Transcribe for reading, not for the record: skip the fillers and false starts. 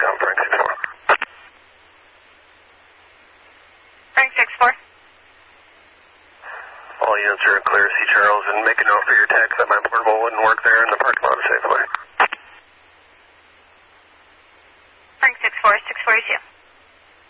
com, Frank 6-4. Frank 6-4. All units are clear, C. Charles, and make a note for your text that my portable wouldn't work there in the parking lot of Safeway. Frank 6-4, 642.